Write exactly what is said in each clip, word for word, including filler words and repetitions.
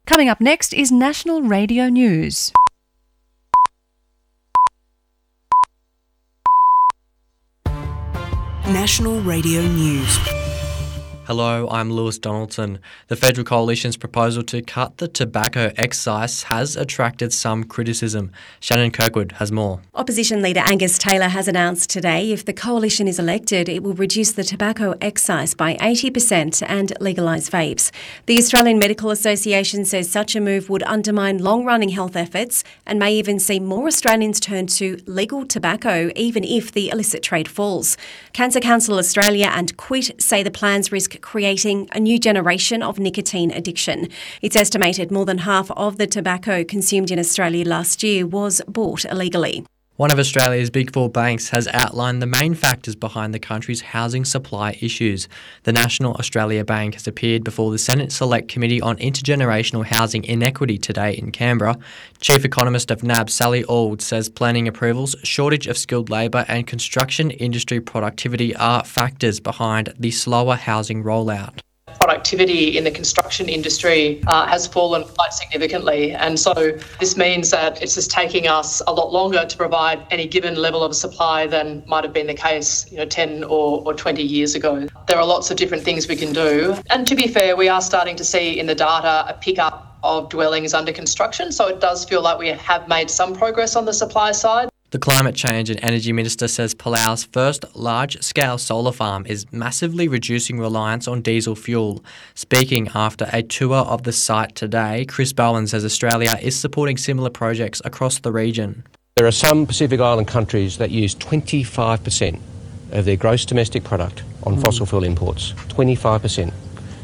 Coming up next is National Radio News. National Radio News. Hello, I'm Lewis Donaldson. The Federal Coalition's proposal to cut the tobacco excise has attracted some criticism. Shannon Kirkwood has more. Opposition leader Angus Taylor has announced today if the coalition is elected, it will reduce the tobacco excise by eighty percent and legalise vapes. The Australian Medical Association says such a move would undermine long-running health efforts and may even see more Australians turn to legal tobacco, even if the illicit trade falls. Cancer Council Australia and Quit say the plans risk creating a new generation of nicotine addiction. It's estimated more than half of the tobacco consumed in Australia last year was bought illegally. One of Australia's big four banks has outlined the main factors behind the country's housing supply issues. The National Australia Bank has appeared before the Senate Select Committee on Intergenerational Housing Inequity today in Canberra. Chief Economist of N A B, Sally Auld, says planning approvals, shortage of skilled labour and construction industry productivity are factors behind the slower housing rollout. Productivity in the construction industry uh, has fallen quite significantly, and so this means that it's just taking us a lot longer to provide any given level of supply than might have been the case, you know, ten or, or twenty years ago. There are lots of different things we can do, and to be fair, we are starting to see in the data a pickup of dwellings under construction, so it does feel like we have made some progress on the supply side. The Climate Change and Energy Minister says Palau's first large-scale solar farm is massively reducing reliance on diesel fuel. Speaking after a tour of the site today, Chris Bowen says Australia is supporting similar projects across the region. There are some Pacific Island countries that use twenty-five percent of their gross domestic product on mm. fossil fuel imports, twenty-five percent,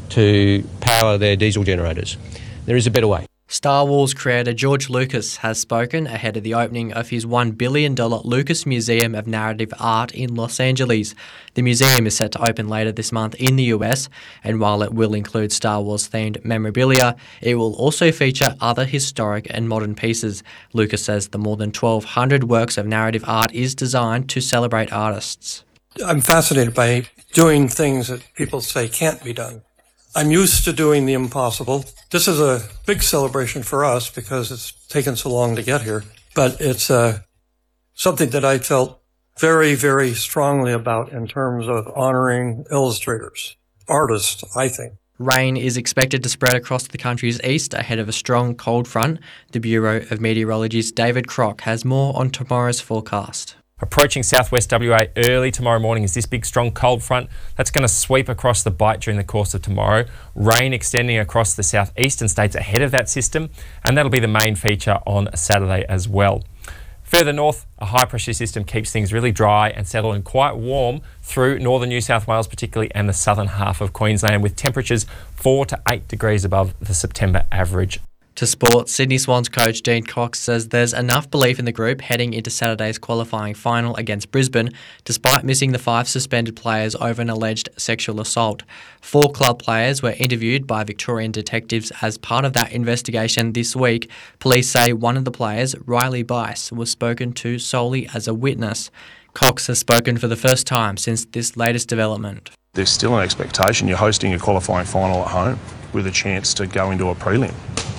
to power their diesel generators. There is a better way. Star Wars creator George Lucas has spoken ahead of the opening of his one billion dollars Lucas Museum of Narrative Art in Los Angeles. The museum is set to open later this month in the U S, and while it will include Star Wars-themed memorabilia, it will also feature other historic and modern pieces. Lucas says the more than twelve hundred works of narrative art is designed to celebrate artists. I'm fascinated by doing things that people say can't be done. I'm used to doing the impossible. This is a big celebration for us because it's taken so long to get here. But it's uh, something that I felt very, very strongly about in terms of honoring illustrators, artists, I think. Rain is expected to spread across the country's east ahead of a strong cold front. The Bureau of Meteorology's David Crock has more on tomorrow's forecast. Approaching southwest W A early tomorrow morning is this big strong cold front that's going to sweep across the Bight during the course of tomorrow. Rain extending across the southeastern states ahead of that system, and that'll be the main feature on Saturday as well. Further north, a high pressure system keeps things really dry and settle and quite warm through northern New South Wales particularly and the southern half of Queensland, with temperatures four to eight degrees above the September average. To sport, Sydney Swans coach Dean Cox says there's enough belief in the group heading into Saturday's qualifying final against Brisbane, despite missing the five suspended players over an alleged sexual assault. Four club players were interviewed by Victorian detectives as part of that investigation this week. Police say one of the players, Riley Bice, was spoken to solely as a witness. Cox has spoken for the first time since this latest development. There's still an expectation you're hosting a qualifying final at home with a chance to go into a prelim.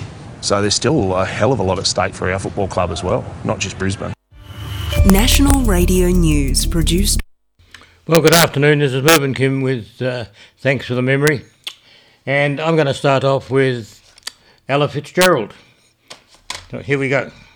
So there's still a hell of a lot at stake for our football club as well, not just Brisbane. National Radio News produced. Well, good afternoon. This is Mervyn Kim with uh, Thanks for the Memory. And I'm going to start off with Ella Fitzgerald. So here we go.